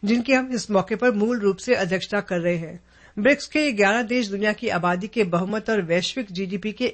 जिनकी हम इस मौके पर मूल रूप से अध्यक्षता कर रहे हैं। ब्रिक्स के 11 देश दुनिया की आबादी के बहुमत और वैश्विक जीडीपी के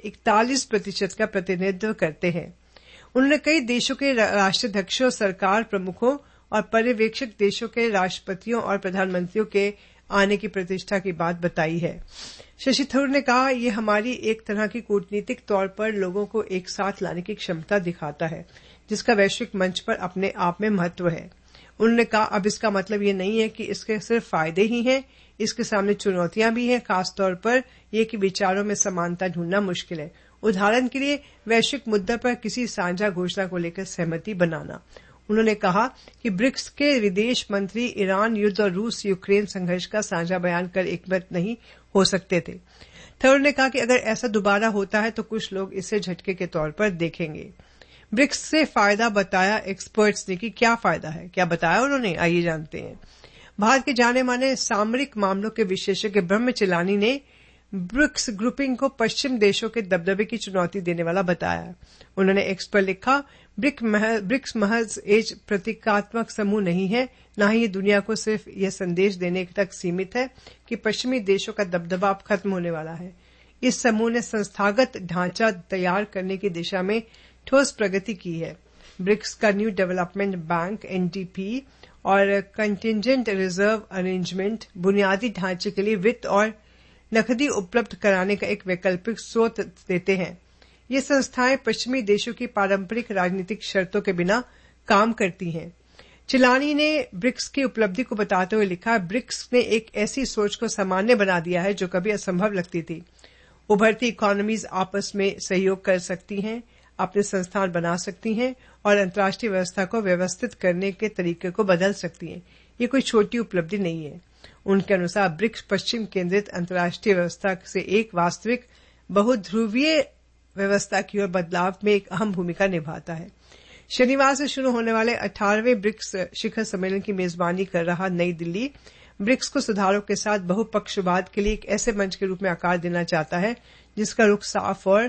41% का प्रतिनिधित्व करते हैं। उन्होंने कई देशों के राष्ट्राध्यक्षों, सरकार प्रमुखों और पर्यवेक्षक देशों के राष्ट्रपतियों और प्रधानमंत्रियों के आने की प्रतिष्ठा की बात बताई है। शशि थरूर ने कहा, यह हमारी एक तरह की कूटनीतिक तौर पर लोगों को एक साथ लाने की क्षमता दिखाता है, जिसका वैश्विक मंच पर अपने आप में महत्व है। उन्होंने कहा, अब इसका मतलब ये नहीं है कि इसके सिर्फ फायदे ही हैं, इसके सामने चुनौतियां भी हैं, खासतौर पर यह कि विचारों में समानता ढूंढना मुश्किल है। उदाहरण के लिए वैश्विक मुद्दा पर किसी साझा घोषणा को लेकर सहमति बनाना। उन्होंने कहा कि ब्रिक्स के विदेश मंत्री ईरान युद्ध और रूस यूक्रेन संघर्ष का साझा बयान कर एकमत नहीं हो सकते थे। थरूर ने कहा कि अगर ऐसा दोबारा होता है तो कुछ लोग इसे झटके के तौर पर देखेंगे। ब्रिक्स से फायदा बताया एक्सपर्ट्स ने कि क्या फायदा है, क्या बताया उन्होंने, आइए जानते हैं। भारत के जाने माने सामरिक मामलों के विशेषज्ञ ब्रह्म चिलानी ने ब्रिक्स ग्रुपिंग को पश्चिम देशों के दबदबे की चुनौती देने वाला बताया। उन्होंने एक्स पर लिखा, ब्रिक्स महज एक प्रतीकात्मक समूह नहीं है, न ही ये दुनिया को सिर्फ यह संदेश देने तक सीमित है कि पश्चिमी देशों का दबदबा अब खत्म होने वाला है। इस समूह ने संस्थागत ढांचा तैयार करने की दिशा में ठोस प्रगति की है। ब्रिक्स का न्यू डेवलपमेंट बैंक एनडीपी और कंटिजेंट रिजर्व अरेंजमेंट बुनियादी ढांचे के लिए वित्त और नकदी उपलब्ध कराने का एक वैकल्पिक स्रोत देते हैं। ये संस्थाएं पश्चिमी देशों की पारंपरिक राजनीतिक शर्तों के बिना काम करती हैं। चिलानी ने ब्रिक्स की उपलब्धि को बताते हुए लिखा, ब्रिक्स ने एक ऐसी सोच को सामान्य बना दिया है जो कभी असंभव लगती थी। उभरती इकोनॉमीज आपस में सहयोग कर सकती हैं, अपने संस्थान बना सकती हैं और अंतर्राष्ट्रीय व्यवस्था को व्यवस्थित करने के तरीके को बदल सकती हैं। ये कोई छोटी उपलब्धि नहीं है। उनके अनुसार ब्रिक्स पश्चिम केंद्रित अंतर्राष्ट्रीय व्यवस्था से एक वास्तविक बहुध्रुवीय व्यवस्था की ओर बदलाव में एक अहम भूमिका निभाता है। शनिवार से शुरू होने वाले 18वें ब्रिक्स शिखर सम्मेलन की मेजबानी कर रहा नई दिल्ली ब्रिक्स को सुधारों के साथ बहुपक्षवाद के लिए एक ऐसे मंच के रूप में आकार देना चाहता है जिसका रुख साफ और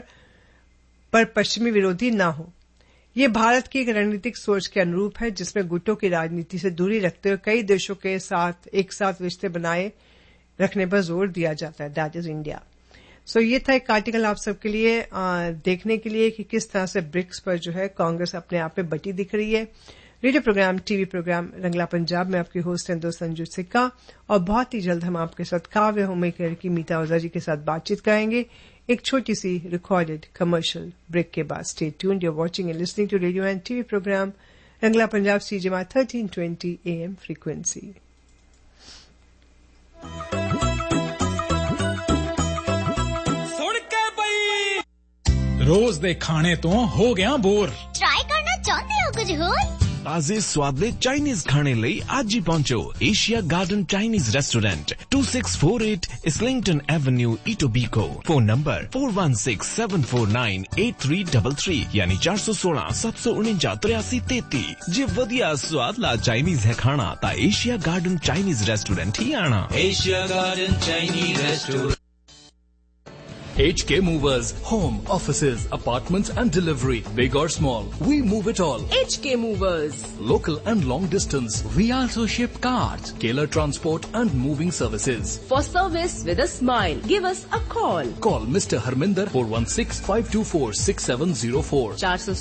पर पश्चिमी विरोधी न हो। ये भारत की एक रणनीतिक सोच के अनुरूप है, जिसमें गुटों की राजनीति से दूरी रखते हुए कई देशों के साथ एक साथ रिश्ते बनाए रखने पर जोर दिया जाता है। That is India. सो ये था एक आर्टिकल आप सबके लिए देखने के लिए कि किस तरह से ब्रिक्स पर जो है कांग्रेस अपने आप में बटी दिख रही है। Radio programme, TV programme Rangla Punjab में आपके होस्ट हैं दोस्त संजू सिक्का, और बहुत ही जल्द हम आपके साथ काव्य होममेकर की मीता ओझा जी के साथ बातचीत करेंगे एक छोटी सी रिकॉर्डेड कमर्शियल ब्रेक के बाद। Stay tuned, you are watching and listening to radio and TV programme Rangla Punjab CJMI 1320 AM frequency. रोज दे खाने तो हो गया बोर। ट्राई करना चाहते हो कुछ होर? ताजे स्वादले चाइनीज खाने ਲਈ ਅੱਜ ਹੀ ਪਹੁੰਚੋ Asia garden Chinese restaurant 2648 ਇਸਲਿੰਗਟਨ avenue Etobicoke. Phone number 4167498333 यानी 416-749-8333। ਜੇ ਵਧੀਆ ਸਵਾਦਲਾ ਚਾਈਨੀਜ਼ ਹੈ ਖਾਣਾ ਤਾਂ ਏਸ਼ੀਆ ਗਾਰਡਨ ਚਾਈਨੀਜ਼ ਰੈਸਟੋਰੈਂਟ ਹੀ ਆਣਾ। Asia garden Chinese restaurant. HK Movers, home, offices, apartments and delivery, big or small, we move it all. HK Movers, local and long distance, we also ship cars, Keller transport and moving services. For service with a smile, give us a call. Call Mr. Harminder 416-524-6704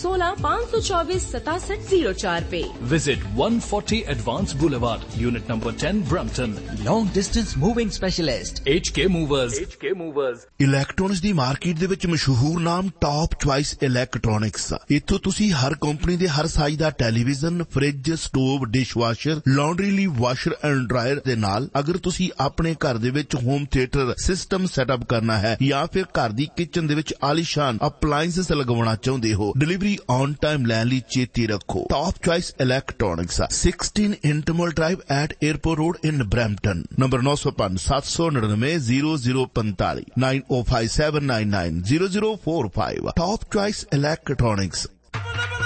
416-524-6704 पे. Visit 140 Advanced Boulevard, Unit number 10, Brampton. Long distance moving specialist, HK Movers. HK Movers. Electronics ਦੀ market ਦੇ ਵਿੱਚ ਮਸ਼ਹੂਰ ਨਾਮ top choice electronics. ਇੱਥੋਂ ਤੁਸੀਂ ਹਰ company ਦੇ ਹਰ size ਦਾ television, fridge, stove, dishwasher, laundry ਲਈ washer and dryer ਦੇ ਨਾਲ ਅਗਰ ਤੁਸੀਂ ਆਪਣੇ ਘਰ ਦੇ ਵਿੱਚ ਹੋਮ ਥੀਏਟਰ ਸਿਸਟਮ ਸੈਟਅਪ ਕਰਨਾ ਹੈ ਜਾਂ ਫਿਰ ਘਰ ਦੀ ਕਿਚਨ ਦੇ ਵਿੱਚ ਆਲੀਸ਼ਾਨ ਅਪਲਾਇੰਸਸ ਲਗਵਾਉਣਾ ਚਾਹੁੰਦੇ ਹੋ, ਡਿਲੀਵਰੀ ਔਨ ਟਾਈਮ ਲੈਣ ਲਈ ਚੇਤੇ ਰੱਖੋ top choice electronics 16 ਇੰਟਰਮਲ drive at airport road in Brampton. Number 905-799-0045 905799-0045 Top Choice Electronics।